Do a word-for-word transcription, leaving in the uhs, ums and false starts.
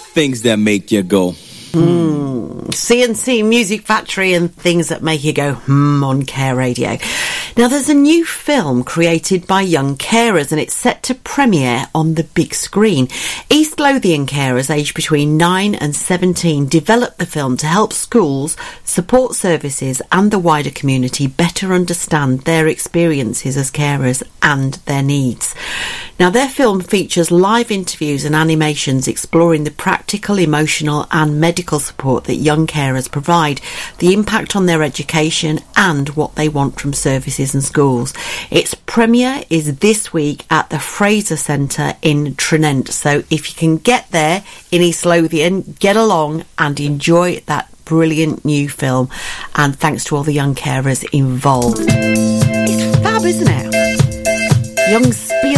things that make you go. Mm. C and C Music Factory and things that make you go hmm on Care Radio. Now, there's a new film created by young carers and it's set to premiere on the big screen. East Lothian carers aged between nine and seventeen developed the film to help schools, support services and the wider community better understand their experiences as carers and their needs. Now, their film features live interviews and animations exploring the practical, emotional and medical support that young carers provide, the impact on their education and what they want from services and schools. Its premiere is this week at the Fraser Centre in Tranent. So if you can get there in East Lothian, get along and enjoy that brilliant new film. And thanks to all the young carers involved. It's fab, isn't it? Young